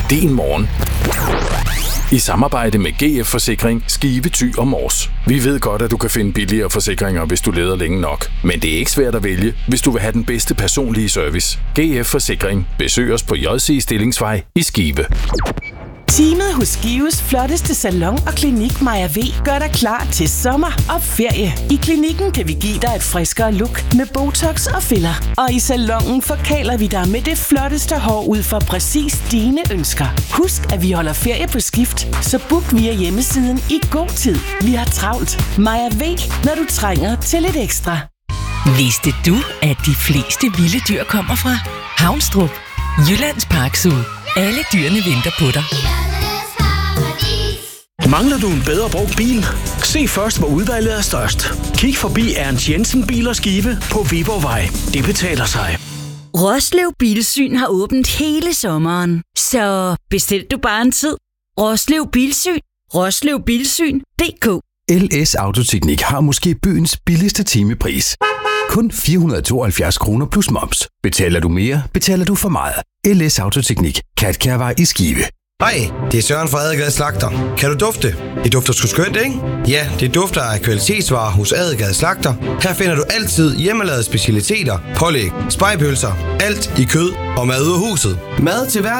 din morgen. I samarbejde med GF Forsikring, Skive, Thy og Mors. Vi ved godt, at du kan finde billigere forsikringer, hvis du leder længe nok. Men det er ikke svært at vælge, hvis du vil have den bedste personlige service. GF Forsikring. Besøg os på JC Stillingsvej i Skive. Teamet hos Skives flotteste salon og klinik Maja V gør dig klar til sommer og ferie. I klinikken kan vi give dig et friskere look med botox og filler. Og i salonen forkæler vi dig med det flotteste hår ud fra præcis dine ønsker. Husk, at vi holder ferie på skift, så book via hjemmesiden i god tid. Vi har travlt. Maja V, når du trænger til lidt ekstra. Vidste du, at de fleste vilde dyr kommer fra Havnstrup, Jyllands Park Zoo? Alle dyrene venter på dig. Mangler du en bedre brugt bil? Se først, hvor udvalget er størst. Kig forbi Ernst Jensen Bil og Skive på Viborgvej. Det betaler sig. Roslev Bilsyn har åbent hele sommeren. Så bestil du bare en tid. Roslev Bilsyn. roslevbilsyn.dk. LS Autoteknik har måske byens billigste timepris. Kun 472 kroner plus moms. Betaler du mere, betaler du for meget. LS Autoteknik. Katkærvej i Skive. Hej, det er Søren fra Adelgade Slagter. Kan du dufte? Det dufter sgu skønt, ikke? Ja, det dufter af kvalitetsvarer hos Adelgade Slagter. Her finder du altid hjemmelavede specialiteter, pålæg, spegepølser, alt i kød og mad ud af huset. Mad til hver